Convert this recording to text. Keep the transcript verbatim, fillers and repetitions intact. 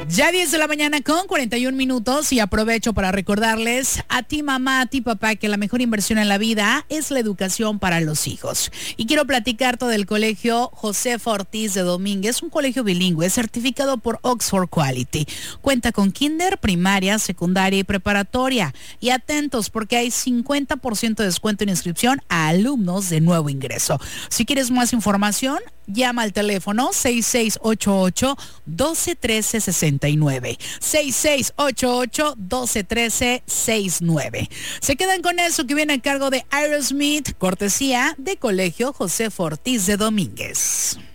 Ya diez de la mañana con cuarenta y un minutos y aprovecho para recordarles a ti mamá, a ti papá, que la mejor inversión en la vida es la educación para los hijos. Y quiero platicarte del colegio Josefa Ortiz de Domínguez, un colegio bilingüe certificado por Oxford Quality. Cuenta con kinder, primaria, secundaria y preparatoria. Y atentos porque hay cincuenta por ciento de descuento en inscripción a alumnos de nuevo ingreso. Si quieres más información, llama al teléfono seis seis ocho ocho, uno dos uno tres, seis nueve. seis seis ocho ocho, uno dos uno tres, seis nueve. Se quedan con eso que viene a cargo de Aerosmith, cortesía de Colegio Josefa Ortiz de Domínguez.